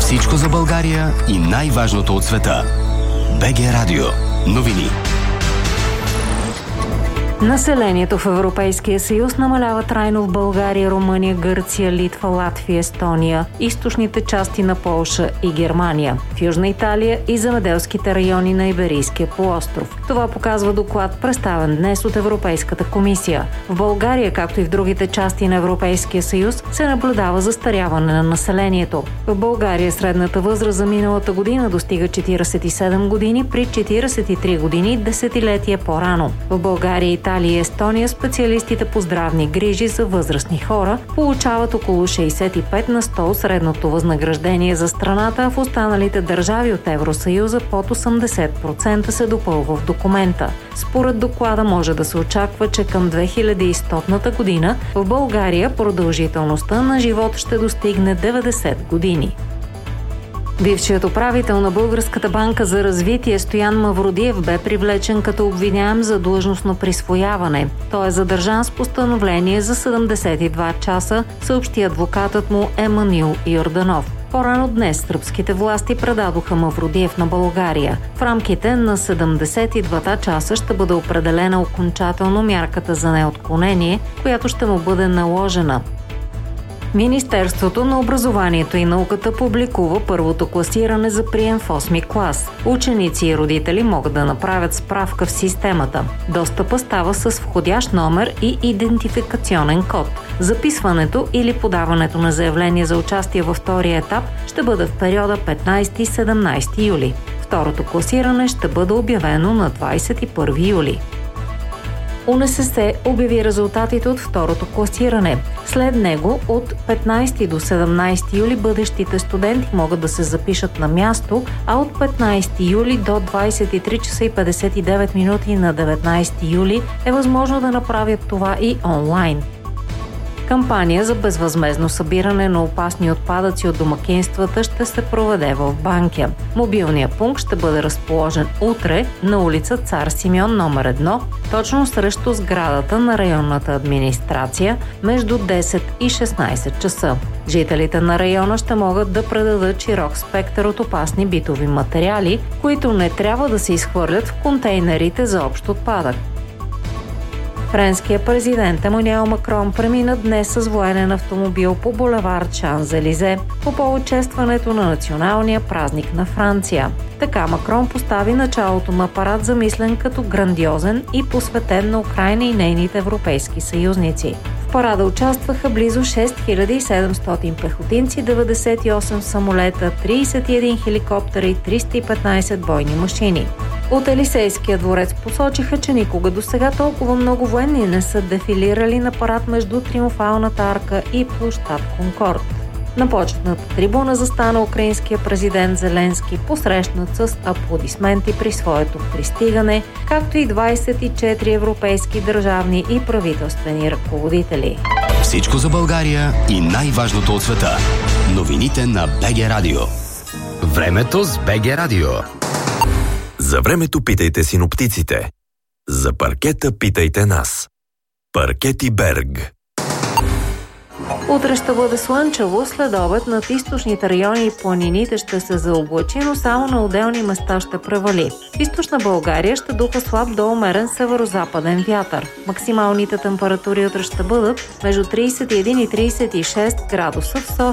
Всичко за България и най-важното от света. БГ Радио. Новини. Населението в Европейския съюз намалява трайно в България, Румъния, Гърция, Литва, Латвия, Естония, източните части на Полша и Германия, в Южна Италия и земеделските райони на Иберийския полуостров. Това показва доклад, представен днес от Европейската комисия. В България, както и в другите части на Европейския съюз, се наблюдава застаряване на населението. В България средната възраст за миналата година достига 47 години, при 43 години десетилетие по-рано. В България, Италия и Естония специалистите по здравни грижи за възрастни хора получават около 65 на 100 от средното възнаграждение за страната, а в останалите държави от Евросъюза под 80% се допълва в документа. Според доклада може да се очаква, че към 2100 година в България продължителността на живот ще достигне 90 години. Бившият управител на Българската банка за развитие Стоян Мавродиев бе привлечен като обвиняем за длъжностно присвояване. Той е задържан с постановление за 72 часа, съобщи адвокатът му Еманил Йорданов. По-рано днес сръбските власти предадоха Мавродиев на България. В рамките на 72 часа ще бъде определена окончателно мярката за неотклонение, която ще му бъде наложена. Министерството на образованието и науката публикува първото класиране за прием в 8-ми клас. Ученици и родители могат да направят справка в системата. Достъпът става с входящ номер и идентификационен код. Записването или подаването на заявление за участие във втория етап ще бъде в периода 15-17 юли. Второто класиране ще бъде обявено на 21 юли. УНСС обяви резултатите от второто класиране. След него от 15 до 17 юли бъдещите студенти могат да се запишат на място, а от 15 юли до 23 часа и 59 минути на 19 юли е възможно да направят това и онлайн. Кампания за безвъзмездно събиране на опасни отпадъци от домакинствата ще се проведе в Банкя. Мобилният пункт ще бъде разположен утре на улица Цар Симеон номер 1, точно срещу сградата на районната администрация между 10 и 16 часа. Жителите на района ще могат да предадат широк спектър от опасни битови материали, които не трябва да се изхвърлят в контейнерите за общ отпадък. Френският президент Емануел Макрон премина днес с военен автомобил по булевард Шанзелизе по повод честването на националния празник на Франция. Така Макрон постави началото на парад, замислен като грандиозен и посветен на Украйна и нейните европейски съюзници. В парада участваха близо 6700 пехотинци, 98 самолета, 31 хеликоптера и 315 бойни машини. От Елисейския дворец посочиха, че никога досега толкова много военни не са дефилирали на парад между Триумфалната арка и площад Конкорд. На почетната трибуна застана украинския президент Зеленски, посрещнат с аплодисменти при своето пристигане, както и 24 европейски държавни и правителствени ръководители. Всичко за България и най-важното от света. Новините на БГ Радио. Времето с БГ Радио. За времето питайте синоптиците. За паркета питайте нас. Паркети Берг. Утре ще бъде слънчево, след обед над източните райони и планините ще се заоблачи, но само на отделни места ще превали. В източна България ще духа слаб до умерен северо-западен вятър. Максималните температури утре ще бъдат между 31 и 36 градуса в София.